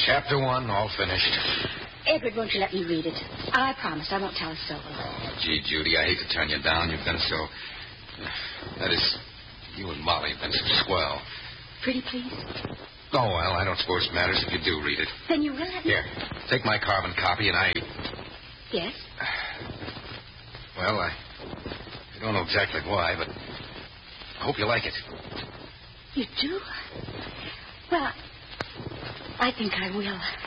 Chapter 1, all finished. Edward, won't you let me read it? I promise I won't tell a soul. Oh, gee, Judy, I hate to turn you down. You've been so... That is, you and Molly have been so swell. Pretty please? Oh, well, I don't suppose it matters if you do read it. Then you will let me... Here, take my carbon copy and I... Yes? Well, I don't know exactly why, but I hope you like it. You do? Well, I think I will.